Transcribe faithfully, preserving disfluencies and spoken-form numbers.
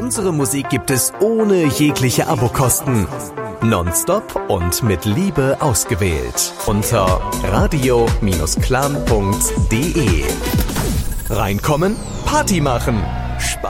Unsere Musik gibt es ohne jegliche Abokosten. Nonstop und mit Liebe ausgewählt. Unter radio Bindestrich clan punkt de. Reinkommen, Party machen. Spaß.